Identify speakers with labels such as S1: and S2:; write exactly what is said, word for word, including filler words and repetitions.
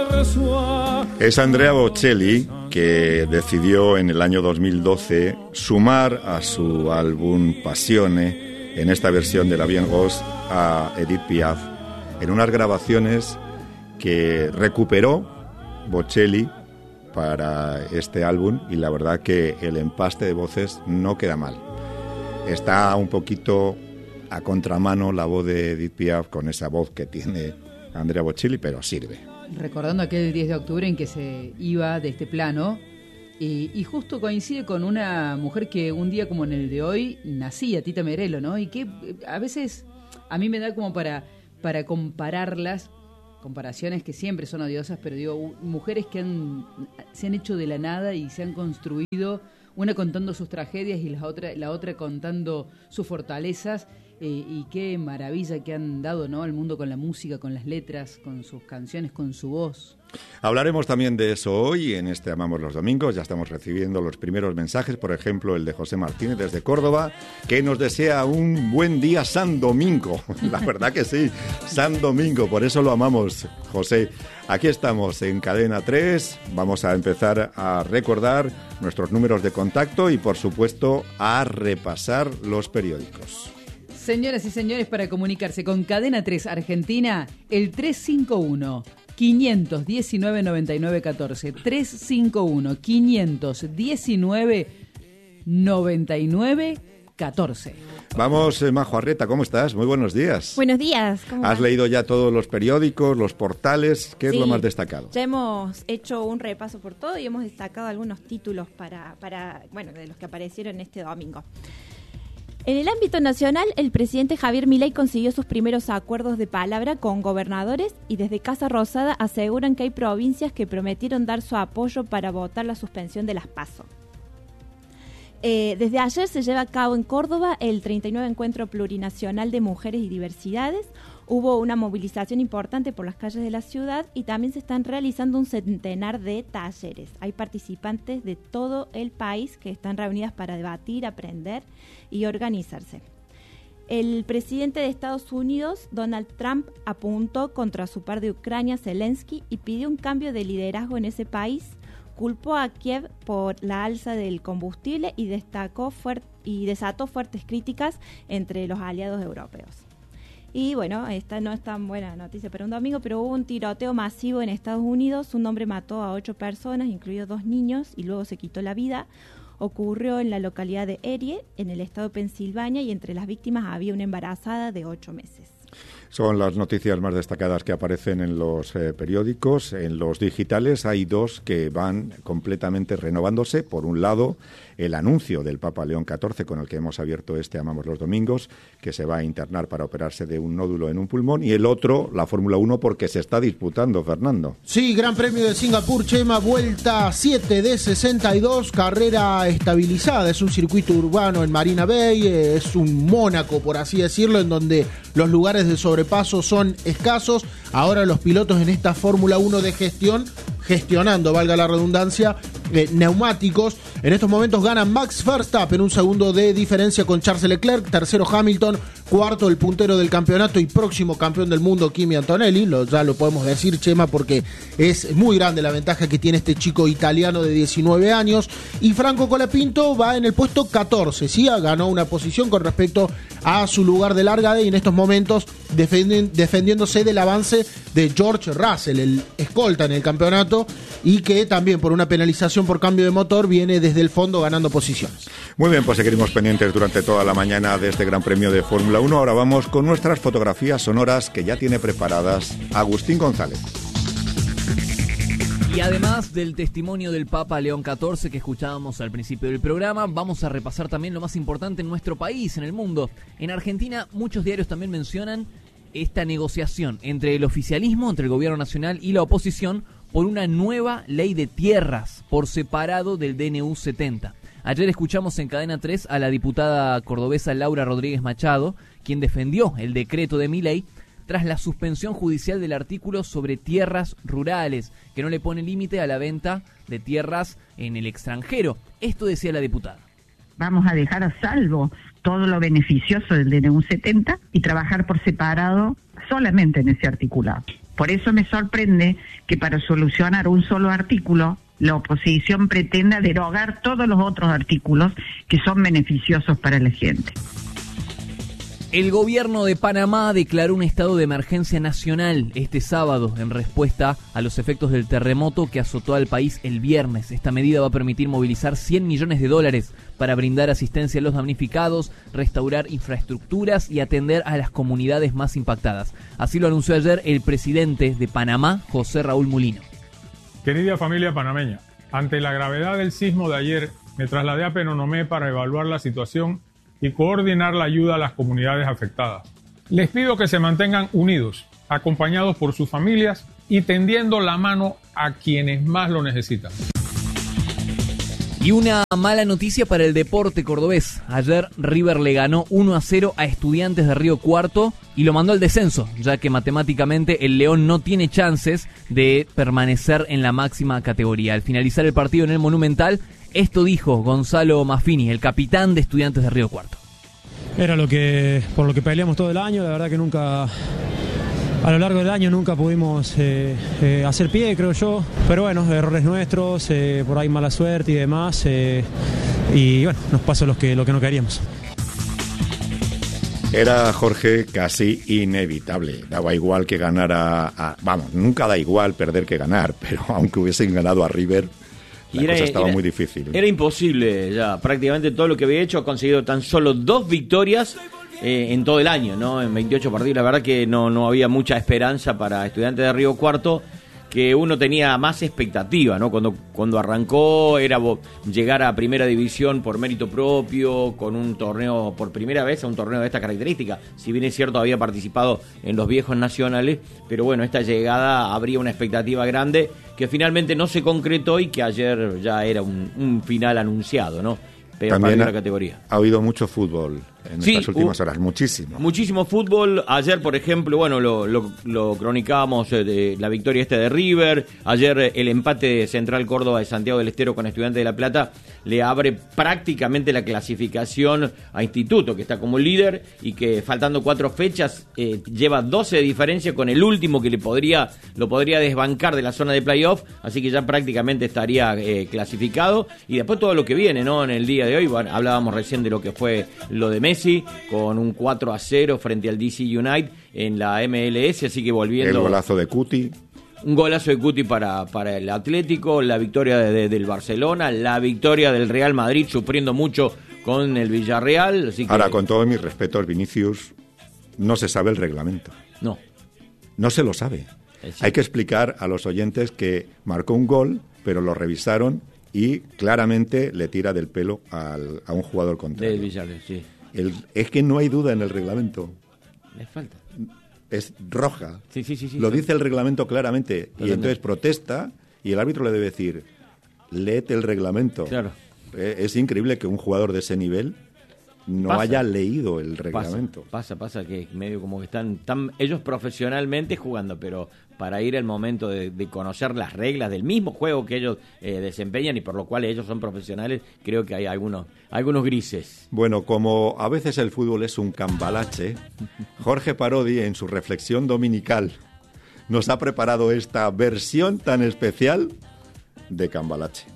S1: Es Andrea Bocelli que decidió en el año dos mil doce sumar a su álbum Passione, en esta versión de La Bien Rose, a Edith Piaf, en unas grabaciones que recuperó Bocelli para este álbum, y la verdad que el empaste de voces no queda mal. Está un poquito a contramano la voz de Edith Piaf con esa voz que tiene Andrea Bocelli, pero sirve.
S2: Recordando aquel diez de octubre en que se iba de este plano, y, y justo coincide con una mujer que un día como en el de hoy nacía, Tita Merello, ¿no? Y que a veces a mí me da como para, para compararlas, comparaciones que siempre son odiosas, pero digo, mujeres que han, se han hecho de la nada y se han construido, una contando sus tragedias y la otra, la otra contando sus fortalezas. Eh, y qué maravilla que han dado, ¿no?, al mundo con la música, con las letras, con sus canciones, con su voz.
S1: Hablaremos también de eso hoy en este Amamos los Domingos. Ya estamos recibiendo los primeros mensajes, por ejemplo el de José Martínez desde Córdoba, que nos desea un buen día San Domingo. La verdad que sí, San Domingo, por eso lo amamos, José. Aquí estamos en Cadena tres, vamos a empezar a recordar nuestros números de contacto y por supuesto a repasar los periódicos.
S2: Señoras y señores, para comunicarse con Cadena tres Argentina, el tres cinco uno, cinco uno nueve, nueve nueve uno cuatro, tres cinco uno, cinco uno nueve, nueve nueve uno cuatro.
S1: Vamos, eh, Majo Arreta, ¿cómo estás? Muy buenos días.
S3: Buenos días. ¿Cómo
S1: ¿Has
S3: vas?
S1: leído ya todos los periódicos, los portales? ¿Qué
S3: Sí,
S1: es lo más destacado?
S3: Ya hemos hecho un repaso por todo y hemos destacado algunos títulos para, para bueno, de los que aparecieron este domingo. En el ámbito nacional, el presidente Javier Milei consiguió sus primeros acuerdos de palabra con gobernadores y desde Casa Rosada aseguran que hay provincias que prometieron dar su apoyo para votar la suspensión de las PASO. Eh, desde ayer se lleva a cabo en Córdoba el treinta y nueve Encuentro Plurinacional de Mujeres y Diversidades. Hubo una movilización importante por las calles de la ciudad y también se están realizando un centenar de talleres. Hay participantes de todo el país que están reunidas para debatir, aprender y organizarse. El presidente de Estados Unidos, Donald Trump, apuntó contra su par de Ucrania, Zelensky, y pidió un cambio de liderazgo en ese país. Culpó a Kiev por la alza del combustible y, destacó fuert- y desató fuertes críticas entre los aliados europeos. Y bueno, esta no es tan buena noticia para un domingo, pero hubo un tiroteo masivo en Estados Unidos. Un hombre mató a ocho personas, incluidos dos niños, y luego se quitó la vida. Ocurrió en la localidad de Erie, en el estado de Pensilvania, y entre las víctimas había una embarazada de ocho meses.
S1: Son las noticias más destacadas que aparecen en los eh, periódicos. En los digitales hay dos que van completamente renovándose. Por un lado, el anuncio del Papa León catorce, con el que hemos abierto este Amamos los Domingos, que se va a internar para operarse de un nódulo en un pulmón. Y el otro, la Fórmula uno, porque se está disputando, Fernando.
S4: Sí, Gran Premio de Singapur, Chema, vuelta siete de sesenta y dos, carrera estabilizada. Es un circuito urbano en Marina Bay, es un Mónaco, por así decirlo, en donde los lugares de sobrepaso son escasos. Ahora los pilotos en esta Fórmula uno de gestión, gestionando, valga la redundancia, eh, neumáticos. En estos momentos gana Max Verstappen, un segundo de diferencia con Charles Leclerc, tercero Hamilton, cuarto el puntero del campeonato y próximo campeón del mundo, Kimi Antonelli. Lo, ya lo podemos decir, Chema, porque es muy grande la ventaja que tiene este chico italiano de diecinueve años. Y Franco Colapinto va en el puesto catorce, ¿sí? Ganó una posición con respecto a su lugar de largada y en estos momentos defendi- defendiéndose del avance de George Russell, el escolta en el campeonato, y que también por una penalización por cambio de motor viene desde el fondo ganando posiciones.
S1: Muy bien, pues seguiremos pendientes durante toda la mañana de este Gran Premio de Fórmula uno. Ahora vamos con nuestras fotografías sonoras que ya tiene preparadas Agustín González.
S5: Y además del testimonio del Papa León catorce que escuchábamos al principio del programa, vamos a repasar también lo más importante en nuestro país, en el mundo. En Argentina, muchos diarios también mencionan esta negociación entre el oficialismo, entre el gobierno nacional y la oposición por una nueva ley de tierras por separado del D N U setenta. Ayer escuchamos en Cadena tres a la diputada cordobesa Laura Rodríguez Machado, quien defendió el decreto de Milei tras la suspensión judicial del artículo sobre tierras rurales, que no le pone límite a la venta de tierras en el extranjero. Esto decía la diputada.
S6: Vamos a dejar a salvo todo lo beneficioso del D N U setenta y trabajar por separado solamente en ese articulado. Por eso me sorprende que para solucionar un solo artículo, la oposición pretenda derogar todos los otros artículos que son beneficiosos para la gente.
S5: El gobierno de Panamá declaró un estado de emergencia nacional este sábado en respuesta a los efectos del terremoto que azotó al país el viernes. Esta medida va a permitir movilizar cien millones de dólares para brindar asistencia a los damnificados, restaurar infraestructuras y atender a las comunidades más impactadas. Así lo anunció ayer el presidente de Panamá, José Raúl Mulino.
S7: Querida familia panameña, ante la gravedad del sismo de ayer, me trasladé a Penonomé para evaluar la situación y coordinar la ayuda a las comunidades afectadas. Les pido que se mantengan unidos, acompañados por sus familias y tendiendo la mano a quienes más lo necesitan.
S5: Y una mala noticia para el deporte cordobés. Ayer River le ganó uno a cero a Estudiantes de Río Cuarto y lo mandó al descenso, ya que matemáticamente el León no tiene chances de permanecer en la máxima categoría. Al finalizar el partido en el Monumental, esto dijo Gonzalo Maffini, el capitán de Estudiantes de Río Cuarto.
S8: Era lo que por lo que peleamos todo el año, la verdad que nunca, a lo largo del año nunca pudimos eh, eh, hacer pie, creo yo, pero bueno, errores nuestros, eh, por ahí mala suerte y demás, eh, y bueno, nos pasó lo que, lo que no queríamos.
S1: Era, Jorge, casi inevitable. Daba igual que ganara... A, vamos, nunca da igual perder que ganar, pero aunque hubiesen ganado a River, la
S9: era,
S1: cosa estaba
S9: era,
S1: muy difícil.
S9: Era imposible ya. Prácticamente todo lo que había hecho ha conseguido tan solo dos victorias eh, en todo el año, ¿no? En veintiocho partidos. La verdad que no, no había mucha esperanza para Estudiantes de Río Cuarto, que uno tenía más expectativa, ¿no? Cuando, cuando arrancó era llegar a primera división por mérito propio, con un torneo por primera vez, a un torneo de esta característica. Si bien es cierto, había participado en los viejos nacionales, pero bueno, esta llegada habría una expectativa grande que finalmente no se concretó y que ayer ya era un, un final anunciado, ¿no? Pero
S1: también
S9: para
S1: ha,
S9: la categoría.
S1: Ha habido mucho fútbol en sí, estas últimas uh, horas, muchísimo.
S9: Muchísimo fútbol. Ayer, por ejemplo, bueno, lo, lo, lo cronicábamos eh, de la victoria este de River. Ayer eh, el empate de Central Córdoba de Santiago del Estero con Estudiantes de La Plata le abre prácticamente la clasificación a Instituto, que está como líder y que faltando cuatro fechas eh, lleva doce de diferencia con el último que le podría lo podría desbancar de la zona de playoff, así que ya prácticamente estaría eh, clasificado. Y después todo lo que viene, ¿no? En el día de hoy, bueno, hablábamos recién de lo que fue lo de Messi, con un cuatro a cero frente al D C United en la M L S, así que volviendo...
S1: El golazo de Cuti.
S9: Un golazo de Cuti para, para el Atlético, la victoria de, de, del Barcelona, la victoria del Real Madrid, sufriendo mucho con el Villarreal. Así que...
S1: Ahora, con todos mis respetos, Vinicius, no se sabe el reglamento.
S9: No.
S1: No se lo sabe. Hay que explicar a los oyentes que marcó un gol, pero lo revisaron y claramente le tira del pelo al, a un jugador contrario.
S9: Del Villarreal, sí.
S1: El, es que no hay duda en el reglamento.
S9: Le falta.
S1: Es roja.
S9: Sí, sí, sí, sí,
S1: lo
S9: sí.
S1: dice el reglamento claramente. Y entonces protesta y el árbitro le debe decir, léete el reglamento.
S9: Claro.
S1: Eh, es increíble que un jugador de ese nivel no
S9: pasa.
S1: haya leído el reglamento.
S9: Pasa, pasa, pasa que medio como que están, están ellos profesionalmente jugando, pero para ir al momento de, de conocer las reglas del mismo juego que ellos eh, desempeñan y por lo cual ellos son profesionales, creo que hay algunos, algunos grises.
S1: Bueno, como a veces el fútbol es un cambalache, Jorge Parodi en su reflexión dominical nos ha preparado esta versión tan especial de cambalache.